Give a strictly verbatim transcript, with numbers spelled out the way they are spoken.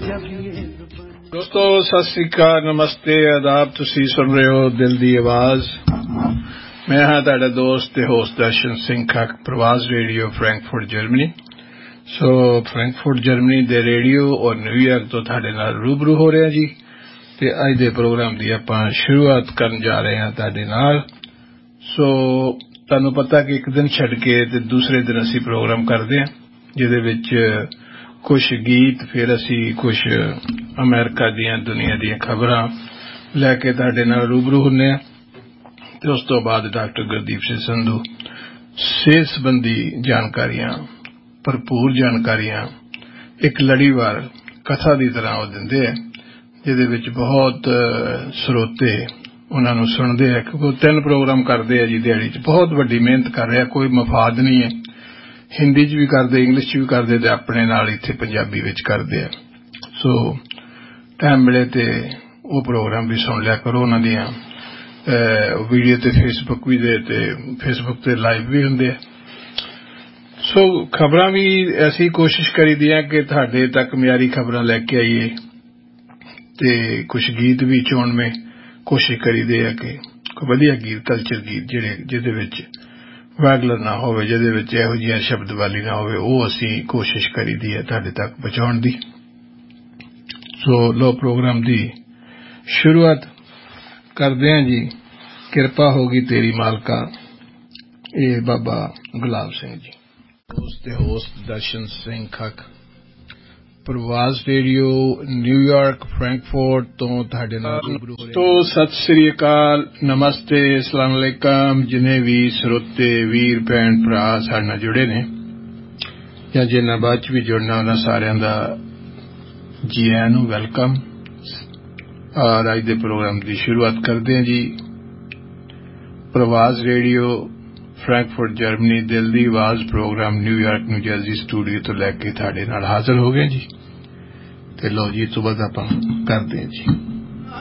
ਦੋਸਤੋ ਸਤਿ ਸ੍ਰੀ ਅਕਾਲ, ਨਮਸਤੇ, ਆਦਾਬ। ਤੁਸੀਂ ਸੁਣ ਰਹੇ ਹੋ ਦਿਲ ਦੀ ਆਵਾਜ਼। ਮੈਂ ਹਾਂ ਤੁਹਾਡਾ ਦੋਸਤ ਤੇ ਹੋਸਟ ਦਰਸ਼ਨ ਸਿੰਘ ਖੱਕ, ਪ੍ਰਵਾਸ ਰੇਡੀਓ ਫਰੈਂਕਫਰਟ ਜਰਮਨੀ। ਸੋ ਫਰੈਂਕਫਰਟ ਜਰਮਨੀ ਦੇ ਰੇਡੀਓ ਔਰ ਨਿਊਯਾਰਕ ਤੋਂ ਤੁਹਾਡੇ ਨਾਲ ਰੂਬਰੂ ਹੋ ਰਿਹਾ ਜੀ। ਤੇ ਅੱਜ ਦੇ ਪ੍ਰੋਗਰਾਮ ਦੀ ਆਪਾਂ ਸ਼ੁਰੂਆਤ ਕਰਨ ਜਾ ਰਹੇ ਹਾਂ ਤੁਹਾਡੇ ਨਾਲ। ਸੋ ਤੁਹਾਨੂੰ ਪਤਾ ਕਿ ਇੱਕ ਦਿਨ ਛੱਡ ਕੇ ਤੇ ਦੂਸਰੇ ਦਿਨ ਅਸੀਂ ਪ੍ਰੋਗਰਾਮ ਕਰਦੇ ਹਾਂ, ਜਿਹਦੇ ਵਿੱਚ ਕੁਝ ਗੀਤ, ਫਿਰ ਅਸੀਂ ਕੁਝ ਅਮਰੀਕਾ ਦੀਆਂ ਦੁਨੀਆ ਦੀਆਂ ਖਬਰਾਂ ਲੈ ਕੇ ਤੁਹਾਡੇ ਨਾਲ ਰੂਬਰੂ ਹੁੰਦੇ ਹਾਂ। ਤੇ ਉਸ ਤੋਂ ਬਾਅਦ ਡਾਕਟਰ ਗੁਰਦੀਪ ਸਿੰਘ ਸੰਧੂ ਸਿਹਤ ਸੰਬੰਧੀ ਜਾਣਕਾਰੀਆਂ, ਭਰਪੂਰ ਜਾਣਕਾਰੀਆਂ ਇੱਕ ਲੜੀਵਾਰ ਕਥਾ ਦੀ ਤਰ੍ਹਾਂ ਉਹ ਦਿੰਦੇ ਆ, ਜਿਹਦੇ ਵਿੱਚ ਬਹੁਤ ਸਰੋਤੇ ਉਹਨਾਂ ਨੂੰ ਸੁਣਦੇ ਆ, ਕਿਉਂਕਿ ਉਹ ਤਿੰਨ ਪ੍ਰੋਗਰਾਮ ਕਰਦੇ ਆ ਜੀ ਦਿਹਾੜੀ 'ਚ। ਬਹੁਤ ਵੱਡੀ ਮਿਹਨਤ ਕਰ ਰਿਹਾ, ਕੋਈ ਮਫਾਦ ਨਹੀਂ ਹੈ। ਹਿੰਦੀ 'ਚ ਵੀ ਕਰਦੇ, ਇੰਗਲਿਸ਼ 'ਚ ਵੀ ਕਰਦੇ ਤੇ ਆਪਣੇ ਨਾਲ ਇੱਥੇ ਪੰਜਾਬੀ ਵਿੱਚ ਕਰਦੇ ਆ। ਸੋ ਟਾਈਮ ਮਿਲੇ ਤੇ ਉਹ ਪ੍ਰੋਗਰਾਮ ਵੀ ਸੁਣ ਲਿਆ ਕਰੋ। ਉਹਨਾਂ ਦੀਆਂ ਵੀਡੀਓ ਤੇ ਫੇਸਬੁੱਕ ਵੀ ਦੇ ਤੇ ਫੇਸਬੁੱਕ ਤੇ ਲਾਈਵ ਵੀ ਹੁੰਦੇ ਆ। ਸੋ ਖਬਰਾਂ ਵੀ ਅਸੀਂ ਕੋਸ਼ਿਸ਼ ਕਰੀਦੀ ਆ ਕਿ ਤੁਹਾਡੇ ਤੱਕ ਮਿਆਰੀ ਖਬਰਾਂ ਲੈ ਕੇ ਆਈਏ, ਤੇ ਕੁਝ ਗੀਤ ਵੀ ਚੁਣਵੇਂ ਕੋਸ਼ਿਸ਼ ਕਰੀਦੇ ਆ ਕਿ ਕੋਈ ਵਧੀਆ ਗੀਤ, ਕਲਚਰ ਗੀਤ ਜਿਹੜੇ ਜਿਹਦੇ ਵਿੱਚ ਵੈਗਲਰ ਨਾ ਹੋਵੇ, ਜਿਹਦੇ ਵਿੱਚ ਇਹੋ ਜਿਹੀਆਂ ਸ਼ਬਦਵਾਲੀ ਨਾ ਹੋਵੇ, ਉਹ ਅਸੀਂ ਕੋਸ਼ਿਸ਼ ਕਰੀਦੀ ਹੈ ਤੁਹਾਡੇ ਤੱਕ ਪਹੁੰਚਾਉਣ ਦੀ। ਸੋ ਲੋ ਪ੍ਰੋਗਰਾਮ ਦੀ ਸ਼ੁਰੂਆਤ ਕਰਦੇ ਹਾਂ ਜੀ। ਕਿਰਪਾ ਹੋਗੀ ਤੇਰੀ ਮਾਲਕਾ, ਇਹ ਬਾਬਾ ਗੁਲਾਬ ਸਿੰਘ ਜੀ। ਦੋਸਤ ਤੇ ਹੋਸਟ ਦਰਸ਼ਨ ਸਿੰਘ ਖੱਕ, ਪ੍ਰਵਾਸ ਰੇਡੀਓ ਨਿਊਯਾਰਕ ਫਰੈਂਕਫਰਟ ਤੋਂ ਤੁਹਾਡੇ ਨਾਲ ਰੂਬਰੂ ਹੋ ਰਿਹਾ। ਤੋ ਸਤਿ ਸ੍ਰੀ ਅਕਾਲ, ਨਮਸਤੇ, ਅਸਲਾਮ ਅਲੈਕਮ। ਜਿੰਨੇ ਵੀ ਸਰੋਤੇ ਵੀਰ ਭੈਣ ਭਰਾ ਸਾਡੇ ਨਾਲ ਜੁੜੇ ਨੇ ਜਾਂ ਜਿਨ੍ਹਾਂ ਬਾਅਦ 'ਚ ਵੀ ਜੁੜਨਾ, ਉਹਨਾਂ ਸਾਰਿਆਂ ਦਾ ਜੀ ਆਇਆਂ ਨੂੰ ਵੈਲਕਮ। ਔਰ ਅੱਜ ਦੇ ਪ੍ਰੋਗਰਾਮ ਦੀ ਸ਼ੁਰੂਆਤ ਕਰਦੇ ਹਾਂ ਜੀ। ਪ੍ਰਵਾਸ ਰੇਡੀਓ ਫਰੈਂਕਫਰਟ ਜਰਮਨੀ, ਦਿਲ ਦੀ ਆਵਾਜ਼ programme New York new jersey studio ਤੋਂ ਲੈ ਕੇ ਤੁਹਾਡੇ ਨਾਲ ਹਾਜ਼ਰ ਹੋ ਗਏ ਜੀ। ਤੇ ਲਓ ਜੀ, ਤੋਂ ਬਾਅਦ ਆਪਾਂ ਕਰਦੇ ਹਾਂ ਜੀ।